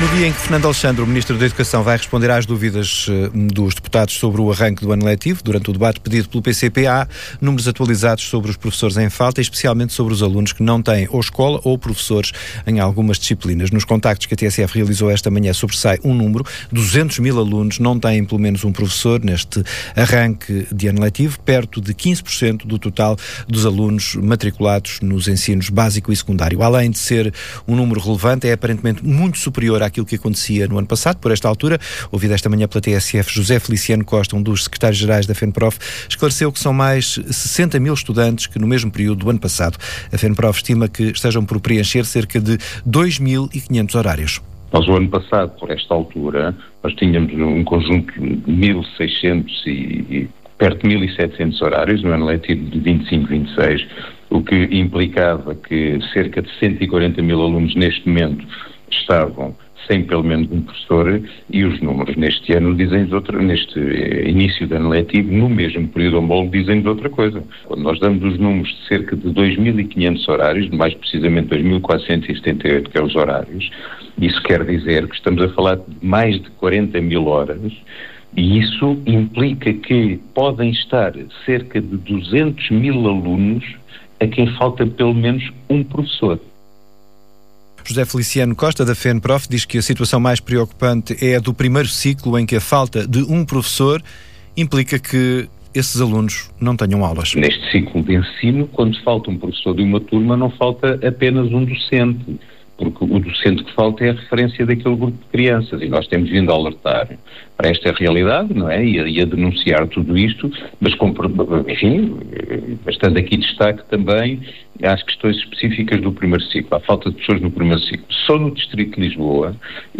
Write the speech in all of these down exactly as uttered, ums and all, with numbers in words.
No dia em que Fernando Alexandre, o Ministro da Educação, vai responder às dúvidas uh, dos deputados sobre o arranque do ano letivo, durante o debate pedido pelo P C P, há números atualizados sobre os professores em falta e especialmente sobre os alunos que não têm ou escola ou professores em algumas disciplinas. Nos contactos que a T S F realizou esta manhã sobressai um número, duzentos mil alunos não têm pelo menos um professor neste arranque de ano letivo, perto de quinze por cento do total dos alunos matriculados nos ensinos básico e secundário. Além de ser um número relevante, é aparentemente muito superior à aquilo que acontecia no ano passado. Por esta altura, ouvido esta manhã pela T S F, José Feliciano Costa, um dos secretários-gerais da FENPROF, esclareceu que são mais sessenta mil estudantes que no mesmo período do ano passado. A FENPROF estima que estejam por preencher cerca de dois mil e quinhentos horários. Nós, o ano passado, por esta altura, nós tínhamos um conjunto de mil e seiscentos e, e perto de mil e setecentos horários no ano letivo de vinte e cinco vinte e seis, o que implicava que cerca de cento e quarenta mil alunos neste momento estavam sem pelo menos um professor, e os números neste ano dizem outra, neste início de ano letivo, no mesmo período homólogo, dizem-nos outra coisa. Quando nós damos os números de cerca de dois mil e quinhentos horários, mais precisamente dois mil quatrocentos e setenta e oito, que é os horários, isso quer dizer que estamos a falar de mais de quarenta mil horas, e isso implica que podem estar cerca de duzentos mil alunos a quem falta pelo menos um professor. José Feliciano Costa, da FENPROF, diz que a situação mais preocupante é a do primeiro ciclo, em que a falta de um professor implica que esses alunos não tenham aulas. Neste ciclo de ensino, quando falta um professor de uma turma, não falta apenas um docente, porque o docente que falta é a referência daquele grupo de crianças, e nós temos vindo a alertar para esta realidade, não é? E a, e a denunciar tudo isto, mas com, enfim, bastante aqui destaque também às questões específicas do primeiro ciclo, à falta de pessoas no primeiro ciclo. Só no Distrito de Lisboa,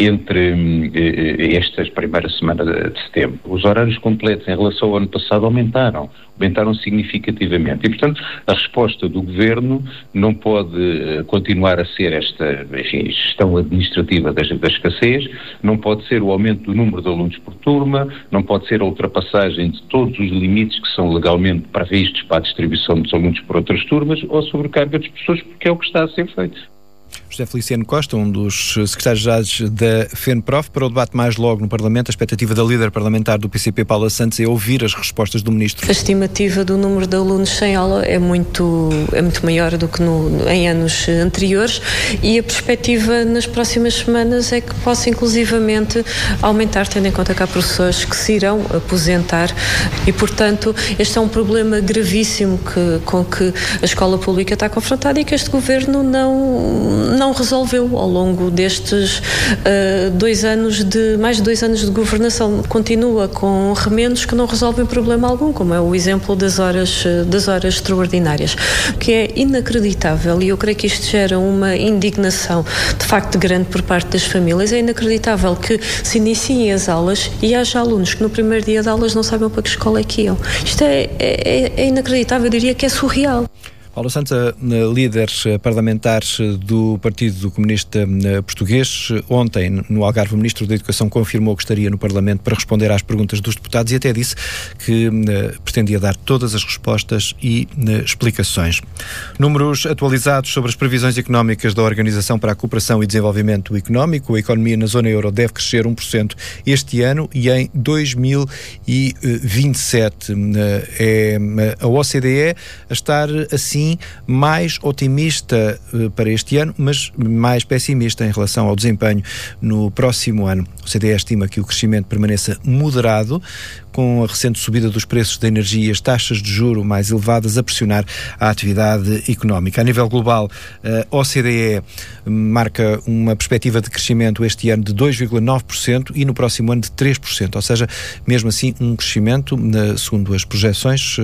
entre eh, estas primeiras semanas de setembro, os horários completos em relação ao ano passado aumentaram, aumentaram significativamente. E, portanto, a resposta do Governo não pode uh, continuar a ser esta, enfim, gestão administrativa da, da escassez, não pode ser o aumento do número de alunos por turma, não pode ser a ultrapassagem de todos os limites que são legalmente previstos para a distribuição dos alunos por outras turmas, ou a sobrecarga de pessoas, porque é o que está a ser feito. José Feliciano Costa, um dos secretários-gerais da FENPROF, para o debate mais logo no Parlamento. A expectativa da líder parlamentar do P C P, Paula Santos, é ouvir as respostas do Ministro. A estimativa do número de alunos sem aula é muito, é muito maior do que no, em anos anteriores, e a perspectiva nas próximas semanas é que possa inclusivamente aumentar, tendo em conta que há professores que se irão aposentar, e portanto este é um problema gravíssimo que, com que a escola pública está confrontada e que este Governo não não resolveu ao longo destes uh, dois anos de, mais de dois anos de governação. Continua com remendos que não resolvem problema algum, como é o exemplo das horas, das horas extraordinárias, que é inacreditável, e eu creio que isto gera uma indignação de facto grande por parte das famílias. É inacreditável que se iniciem as aulas e haja alunos que no primeiro dia de aulas não sabem para que escola é que iam. Isto é, é, é inacreditável, eu diria que é surreal. Paula Santos, líder parlamentar do Partido Comunista Português, ontem no Algarve o Ministro da Educação confirmou que estaria no Parlamento para responder às perguntas dos deputados e até disse que uh, pretendia dar todas as respostas e uh, explicações. Números atualizados sobre as previsões económicas da Organização para a Cooperação e Desenvolvimento Económico. A economia na zona euro deve crescer um por cento este ano e em dois mil e vinte e sete. Uh, é a O C D E a estar assim mais otimista uh, para este ano, mas mais pessimista em relação ao desempenho no próximo ano. O C D E estima que o crescimento permaneça moderado, com a recente subida dos preços da energia e as taxas de juro mais elevadas a pressionar a atividade económica. A nível global, a O C D E marca uma perspectiva de crescimento este ano de dois vírgula nove por cento e no próximo ano de três por cento, ou seja, mesmo assim um crescimento, segundo as projeções,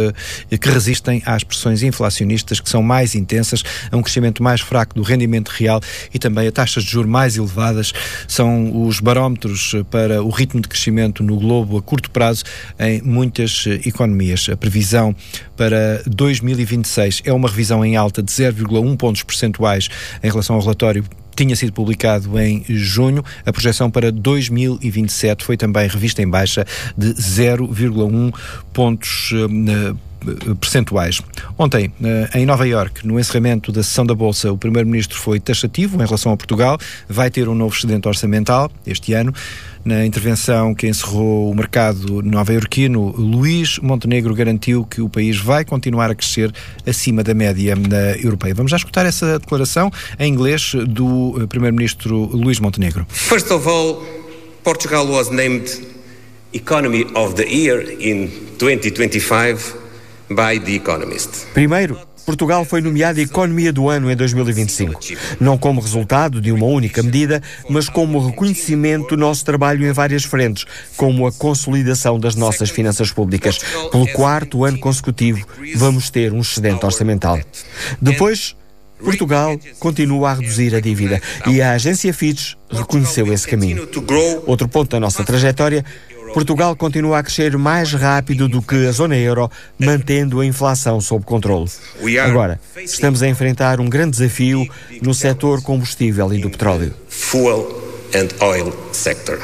que resistem às pressões inflacionistas que são mais intensas, a um crescimento mais fraco do rendimento real e também a taxas de juros mais elevadas são os barómetros para o ritmo de crescimento no globo a curto prazo em muitas economias. A previsão para dois mil e vinte e seis é uma revisão em alta de zero vírgula um pontos percentuais em relação ao relatório tinha sido publicado em junho. A projeção para dois mil e vinte e sete foi também revista em baixa de zero vírgula um pontos percentuais. Ontem, em Nova Iorque, no encerramento da sessão da Bolsa, o Primeiro-Ministro foi taxativo em relação a Portugal, vai ter um novo excedente orçamental este ano. Na intervenção que encerrou o mercado nova-iorquino, Luís Montenegro garantiu que o país vai continuar a crescer acima da média europeia. Vamos já escutar essa declaração em inglês do Primeiro-Ministro Luís Montenegro. First of all, Portugal was named Economy of the Year in twenty twenty-five by The Economist. Primeiro, Portugal foi nomeada Economia do Ano em dois mil e vinte e cinco, não como resultado de uma única medida, mas como reconhecimento do nosso trabalho em várias frentes, como a consolidação das nossas finanças públicas. Pelo quarto ano consecutivo, vamos ter um excedente orçamental. Depois, Portugal continua a reduzir a dívida e a agência Fitch reconheceu esse caminho. Outro ponto da nossa trajetória: Portugal continua a crescer mais rápido do que a zona euro, mantendo a inflação sob controle. Agora, estamos a enfrentar um grande desafio no setor combustível e do petróleo. Fuel and oil sector.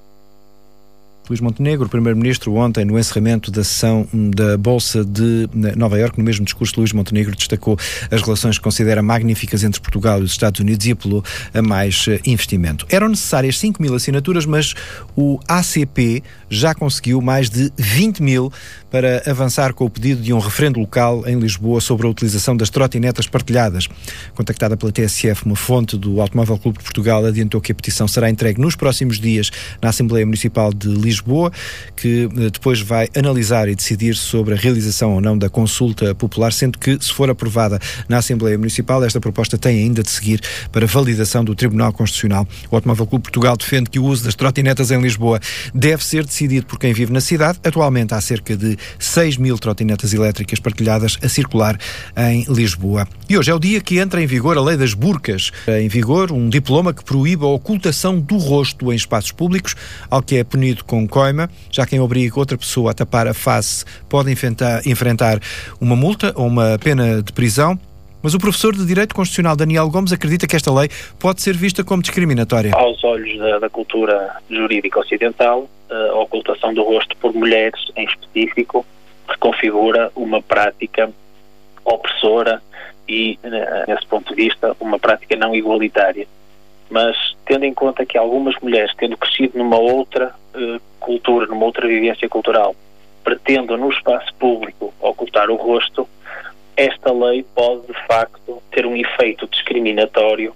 Luís Montenegro, Primeiro-Ministro, ontem no encerramento da sessão da Bolsa de Nova Iorque, no mesmo discurso, Luís Montenegro destacou as relações que considera magníficas entre Portugal e os Estados Unidos e apelou a mais investimento. Eram necessárias cinco mil assinaturas, mas o A C P já conseguiu mais de vinte mil para avançar com o pedido de um referendo local em Lisboa sobre a utilização das trotinetas partilhadas. Contactada pela T S F, uma fonte do Automóvel Clube de Portugal adiantou que a petição será entregue nos próximos dias na Assembleia Municipal de Lisboa, que depois vai analisar e decidir sobre a realização ou não da consulta popular, sendo que, se for aprovada na Assembleia Municipal, esta proposta tem ainda de seguir para validação do Tribunal Constitucional. O Automóvel Clube de Portugal defende que o uso das trotinetas em Lisboa deve ser decidido por quem vive na cidade. Atualmente há cerca de seis mil trotinetas elétricas partilhadas a circular em Lisboa. E hoje é o dia que entra em vigor a lei das burcas. Em vigor um diploma que proíbe a ocultação do rosto em espaços públicos, algo que é punido com coima. Já quem obriga outra pessoa a tapar a face pode enfrentar, enfrentar uma multa ou uma pena de prisão. Mas o professor de Direito Constitucional Daniel Gomes acredita que esta lei pode ser vista como discriminatória. Aos olhos da, da cultura jurídica ocidental, a ocultação do rosto por mulheres, em específico, configura uma prática opressora e, nesse ponto de vista, uma prática não igualitária. Mas, tendo em conta que algumas mulheres, tendo crescido numa outra uh, cultura, numa outra vivência cultural, pretendam no espaço público ocultar o rosto, esta lei pode, de facto, ter um efeito discriminatório,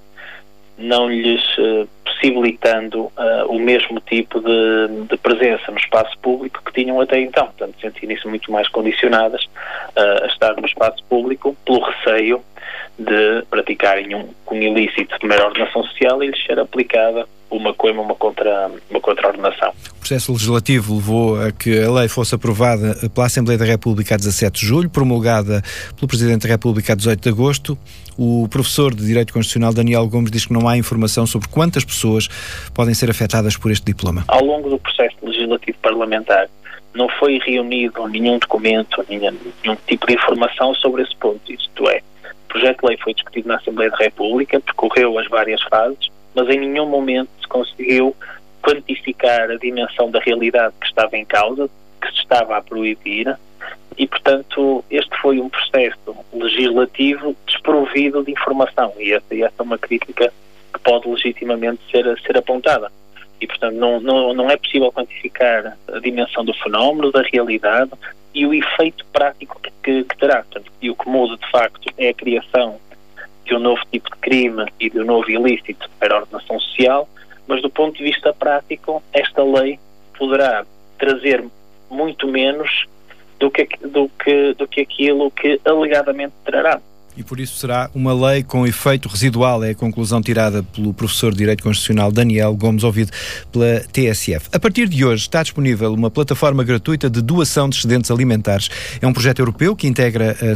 não lhes uh, possibilitando uh, o mesmo tipo de, de presença no espaço público que tinham até então. Portanto, sentem-se muito mais condicionadas uh, a estar no espaço público pelo receio de praticarem um cunho ilícito de mera ordenação social e lhes ser aplicada uma coima, uma, contra, uma contraordenação. O processo legislativo levou a que a lei fosse aprovada pela Assembleia da República a dezassete de julho, promulgada pelo Presidente da República a dezoito de agosto. O professor de Direito Constitucional Daniel Gomes diz que não há informação sobre quantas pessoas podem ser afetadas por este diploma. Ao longo do processo legislativo parlamentar não foi reunido nenhum documento, nenhum, nenhum tipo de informação sobre esse ponto. Isto é, o projeto de lei foi discutido na Assembleia da República, percorreu as várias fases, mas em nenhum momento se conseguiu quantificar a dimensão da realidade que estava em causa, que se estava a proibir, e, portanto, este foi um processo legislativo desprovido de informação, e essa, essa é uma crítica que pode legitimamente ser, ser apontada. E, portanto, não, não, não é possível quantificar a dimensão do fenómeno, da realidade e o efeito prático que, que, que terá. Portanto, e o que muda, de facto, é a criação de um novo tipo de crime e de um novo ilícito para a ordenação social, mas do ponto de vista prático, esta lei poderá trazer muito menos do que, do que, do que aquilo que alegadamente trará. E por isso será uma lei com efeito residual, é a conclusão tirada pelo professor de Direito Constitucional Daniel Gomes, ouvido pela T S F. A partir de hoje está disponível uma plataforma gratuita de doação de excedentes alimentares. É um projeto europeu que integra a